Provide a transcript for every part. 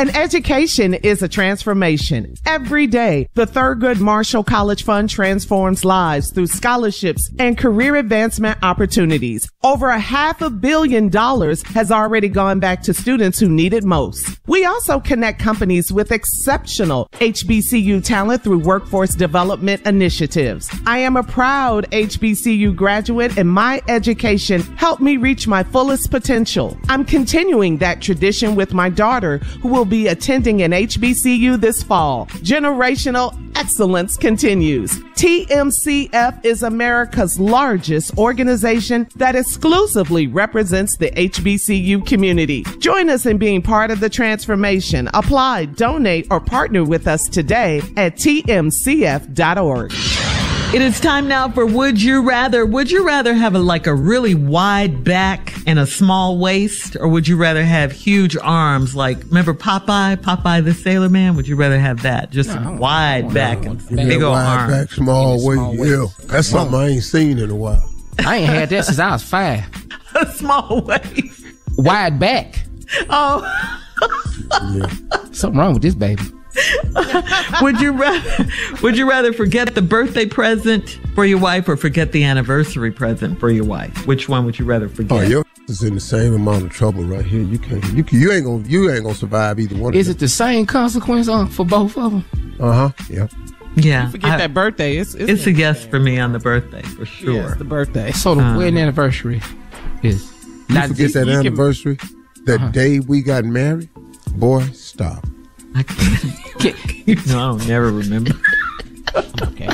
An education is a transformation. Every day, the Thurgood Marshall College Fund transforms lives through scholarships and career advancement opportunities. Over $500 million has already gone back to students who need it most. We also connect companies with exceptional HBCU talent through workforce development initiatives. I am a proud HBCU graduate, and my education helped me reach my fullest potential. I'm continuing that tradition with my daughter, who will be attending an HBCU this fall. Generational excellence continues. TMCF is America's largest organization that exclusively represents the HBCU community. Join us in being part of the transformation. Apply, donate, or partner with us today at tmcf.org. It is time now for Would You Rather. Would you rather have a really wide back and a small waist, or would you rather have huge arms? Remember Popeye the Sailor Man? Would you rather have that? Just wide back and big old arms. Wide back, small waist. Yeah, that's something I ain't seen in a while. I ain't had that since I was 5. A small waist. Wide back. Oh. Yeah. Something wrong with this baby. Would you rather forget the birthday present for your wife or forget the anniversary present for your wife? Which one would you rather forget? Oh, your is in the same amount of trouble right here. You ain't gonna survive either one. Is it the same consequence for both of them? Yeah. Yeah. Forget that birthday. It's a yes for me on the birthday for sure. Yes, the birthday. So the wedding anniversry is. You forget that anniversary, that day we got married. Boy, stop. I can't. No, I'll never remember. Okay.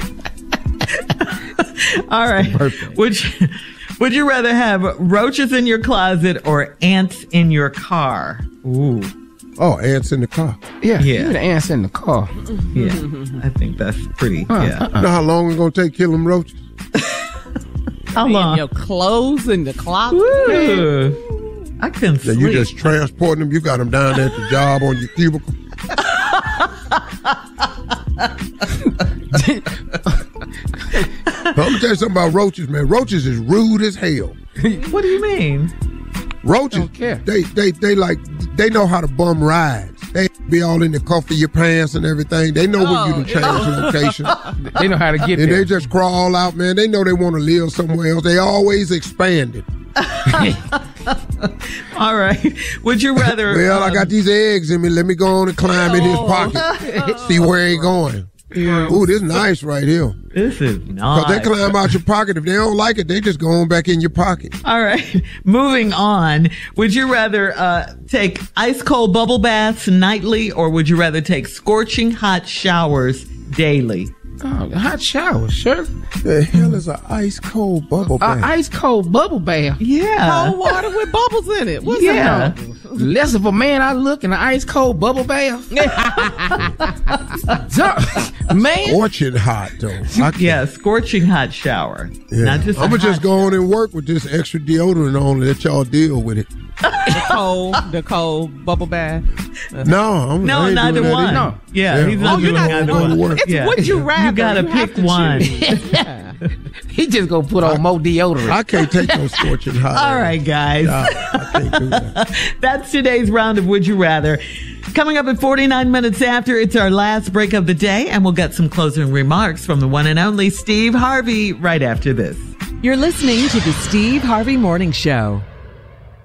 All right. Would you rather have roaches in your closet or ants in your car? Ooh. Oh, ants in the car. Yeah. The ants in the car. Yeah. I think that's pretty. You know how long it's gonna take killing them roaches? How long? Your clothes in the closet. Ooh. I couldn't sleep. You just transporting them. You got them down there at the job on your cubicle. Let me tell you something about roaches, man. Roaches is rude as hell. What do you mean? Roaches, they know how to bum rides. They be all in the cuff of your pants and everything. They know when you can change location. They know how to get and there. They just crawl out, man. They know they want to live somewhere else. They always expanding. All right. Would you rather? Well, I got these eggs in me. Let me go on and climb in his pocket. See where he going. Ooh, this is nice right here. This is nice. Because they climb out your pocket. If they don't like it, they just go on back in your pocket. All right. Moving on. Would you rather take ice cold bubble baths nightly, or would you rather take scorching hot showers daily? Oh, hot shower, sure. The hell is an ice cold bubble bath? Ice cold bubble bath. Yeah. Cold water with bubbles in it. What's that? Less of a man I look in an ice cold bubble bath. Man. Scorching hot, though. Yeah, scorching hot shower. Yeah. Not just I'm going to just go on and work with this extra deodorant on and let y'all deal with it. The cold bubble bath. No, neither one. No. Yeah, he's not doing either one. It's would you rather. You gotta pick one. He just gonna put on more deodorant. I can't take no scorching hot. All right, guys. No, I can't do that. That's today's round of Would You Rather. Coming up at 49 minutes after, it's our last break of the day, and we'll get some closing remarks from the one and only Steve Harvey right after this. You're listening to the Steve Harvey Morning Show.